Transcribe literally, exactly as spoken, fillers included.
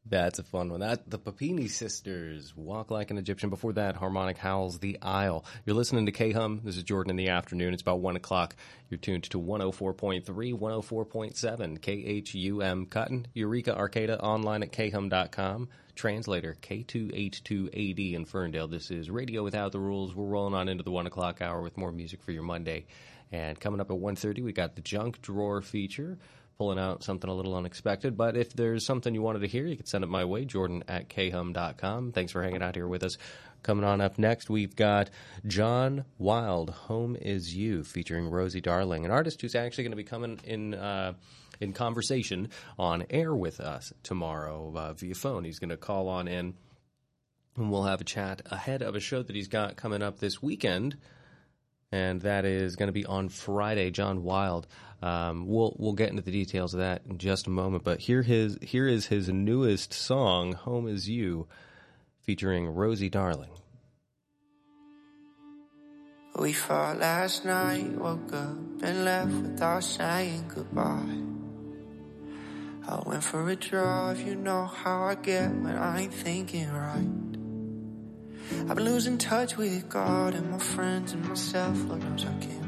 That's a fun one. That the Papini Sisters, Walk Like an Egyptian. Before that, Harmonic Howls, The Isle. You're listening to K-Hum. This is Jordan in the afternoon. It's about one o'clock. You're tuned to one oh four point three, one oh four point seven, K H U M Cotton, Eureka Arcata, online at K hum dot com. Translator, K two eighty-two A D in Ferndale. This is Radio Without the Rules. We're rolling on into the one o'clock hour with more music for your Monday. And coming up at one thirty, we got the Junk Drawer feature, pulling out something a little unexpected. But if there's something you wanted to hear, you can send it my way, Jordan at K hum dot com. Thanks for hanging out here with us. Coming on up next, we've got John Wild, Home Is You, featuring Rosie Darling, an artist who's actually going to be coming in uh, in conversation on air with us tomorrow uh, via phone. He's going to call on in, and we'll have a chat ahead of a show that he's got coming up this weekend, and that is going to be on Friday. John Wild. Um, we'll we'll get into the details of that in just a moment. But here his here is his newest song, "Home Is You," featuring Rosie Darling. We fought last night, woke up and left without saying goodbye. I went for a drive, you know how I get when I ain't thinking right. I've been losing touch with God and my friends and myself, Lord knows I can't